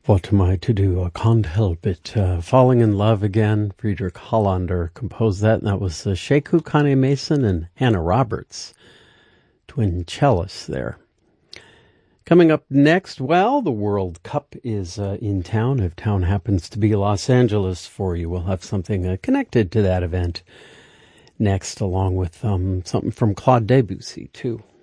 What am I to do? I can't help it. Falling in Love Again. Friedrich Hollander composed that, and that was Sheku Kane Mason and Hannah Roberts, twin cellists there. Coming up next, well, the World Cup is in town. If town happens to be Los Angeles for you, we'll have something connected to that event next, along with something from Claude Debussy, too.